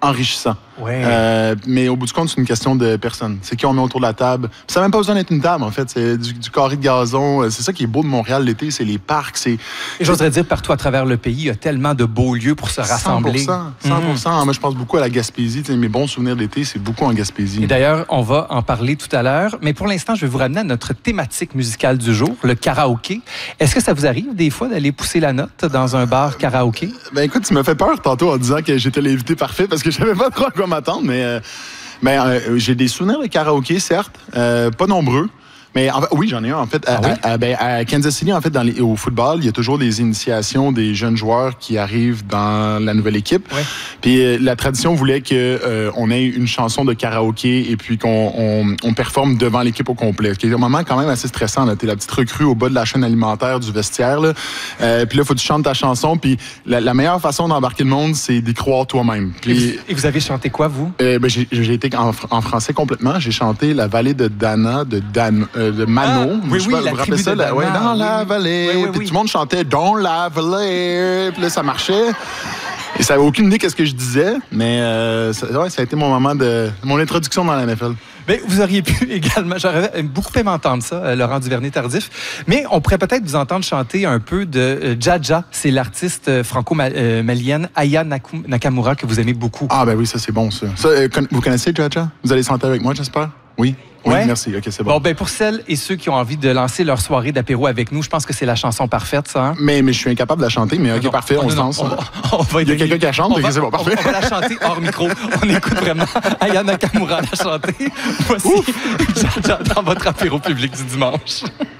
enrichissant. Ouais. Mais au bout du compte, c'est une question de personne. C'est qui on met autour de la table. Ça n'a même pas besoin d'être une table, en fait. C'est du carré de gazon. C'est ça qui est beau de Montréal l'été, c'est les parcs. Et j'oserais dire, partout à travers le pays, il y a tellement de beaux lieux pour se rassembler. 100%. Moi, je pense beaucoup à la Gaspésie. Mes bons souvenirs d'été, c'est beaucoup en Gaspésie. Et d'ailleurs, on va en parler tout à l'heure. Mais pour l'instant, je vais vous ramener à notre thématique musicale du jour, le karaoké. Est-ce que ça vous arrive des fois d'aller pousser la note dans un bar karaoké? Ben écoute, tu m'as fait peur tantôt en disant que j'étais l'invité parfait parce que je savais pas trop à quoi m'attendre, mais j'ai des souvenirs de karaoké, certes, pas nombreux. Mais oui, j'en ai un, en fait. À Kansas City, en fait, au football, il y a toujours des initiations des jeunes joueurs qui arrivent dans la nouvelle équipe. Ouais. Puis la tradition voulait que on ait une chanson de karaoké et puis qu'on performe devant l'équipe au complet. C'est un moment quand même assez stressant. T'es la petite recrue au bas de la chaîne alimentaire du vestiaire. Là. Puis là, faut que tu chantes ta chanson. Puis la meilleure façon d'embarquer le monde, c'est d'y croire toi-même. Puis, et vous avez chanté quoi, vous? J'ai été en français complètement. J'ai chanté La vallée de Dana, de Mano. Oui, la tribu de Dana. Dans la vallée. Puis tout le monde chantait Dans la vallée. Puis là, ça marchait. Et ça n'avait aucune idée qu'est-ce que je disais. Mais ça a été mon moment mon introduction dans la NFL. Mais vous auriez pu également, j'aurais beaucoup aimé entendre ça, Laurent Duvernay-Tardif, mais on pourrait peut-être vous entendre chanter un peu de Jaja. C'est l'artiste franco-malienne Aya Nakamura que vous aimez beaucoup. Ah ben oui, ça c'est bon ça. Vous connaissez Jaja? Vous allez chanter avec moi, j'espère? Oui? Oui, ouais. Merci. OK, c'est bon. Bon, ben pour celles et ceux qui ont envie de lancer leur soirée d'apéro avec nous, je pense que c'est la chanson parfaite, ça. Hein? Mais je suis incapable de la chanter, mais OK, parfait, on se lance. Il y a quelqu'un qui la chante, c'est bon, parfait. On va la chanter hors micro. On écoute vraiment Aya Nakamura la chanter. Voici Jaja dans votre apéro public du dimanche.